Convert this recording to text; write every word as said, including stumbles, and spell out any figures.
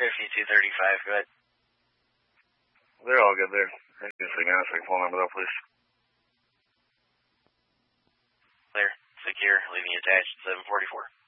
fifty-two thirty-five, go ahead. They're all good there. Just a gas phone number though, please. Clear. Secure. Leaving you attached seven forty-four.